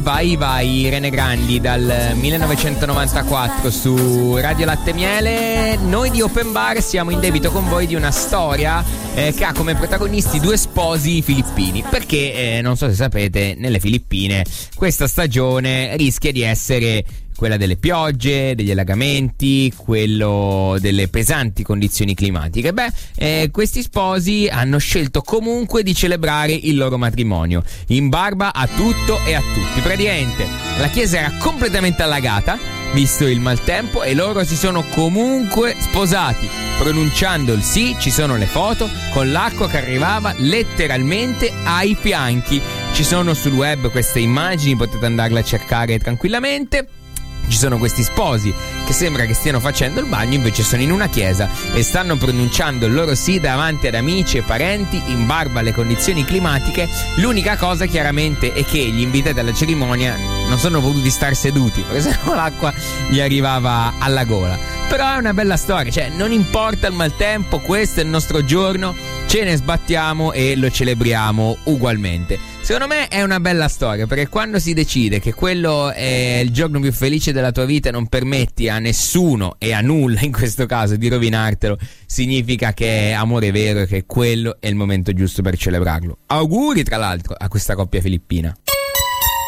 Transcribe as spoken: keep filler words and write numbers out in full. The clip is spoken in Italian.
Vai vai Irene Grandi dal millenovecentonovantaquattro su Radio Latte Miele. Noi di Open Bar siamo in debito con voi di una storia eh, che ha come protagonisti due sposi filippini, perché eh, non so se sapete, nelle Filippine questa stagione rischia di essere quella delle piogge, degli allagamenti, quello delle pesanti condizioni climatiche. Beh, eh, questi sposi hanno scelto comunque di celebrare il loro matrimonio in barba a tutto e a tutti. Praticamente la chiesa era completamente allagata, visto il maltempo, e loro si sono comunque sposati, pronunciando il sì. Ci sono le foto con l'acqua che arrivava letteralmente ai fianchi. Ci sono sul web queste immagini, potete andarle a cercare tranquillamente. Ci sono questi sposi che sembra che stiano facendo il bagno, invece sono in una chiesa e stanno pronunciando il loro sì davanti ad amici e parenti in barba alle condizioni climatiche. L'unica cosa chiaramente è che gli invitati alla cerimonia non sono potuti star seduti, perché sennò l'acqua gli arrivava alla gola. Però è una bella storia, cioè non importa il maltempo, questo è il nostro giorno, ce ne sbattiamo e lo celebriamo ugualmente. Secondo me è una bella storia, perché quando si decide che quello è il giorno più felice della tua vita e non permetti a nessuno e a nulla in questo caso di rovinartelo, significa che è amore vero e che quello è il momento giusto per celebrarlo. Auguri tra l'altro a questa coppia filippina.